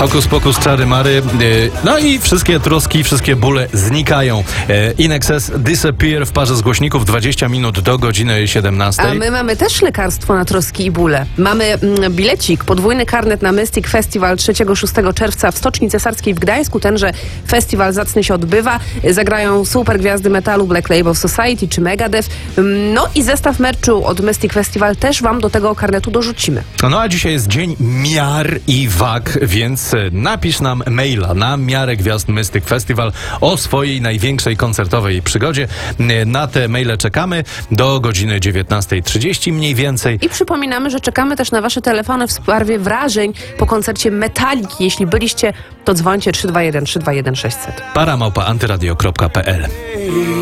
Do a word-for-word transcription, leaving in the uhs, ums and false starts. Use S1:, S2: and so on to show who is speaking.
S1: Hokus pokus, czary mary, no i wszystkie troski, wszystkie bóle znikają. In Excess Disappear w parze z głośników dwadzieścia minut do godziny siedemnastej.
S2: A my mamy też lekarstwo na troski i bóle. Mamy mm, bilecik, podwójny karnet na Mystic Festival trzeciego do szóstego czerwca w Stoczni Cesarskiej w Gdańsku. Tenże festiwal zacny się odbywa. Zagrają super gwiazdy metalu Black Label Society czy Megadeth. No i zestaw merchu od Mystic Festival też wam do tego karnetu dorzucimy.
S1: No a dzisiaj jest dzień miar i wag, więc napisz nam maila na miarę gwiazd Mystic Festival o swojej największej koncertowej przygodzie. Na te maile czekamy do godziny dziewiętnastej trzydzieści mniej więcej.
S2: I przypominamy, że czekamy też na wasze telefony w sprawie wrażeń po koncercie Metaliki. Jeśli byliście, to dzwońcie trzy dwa jeden trzy dwa jeden sześćset.
S1: para małpa antyradio kropka p l.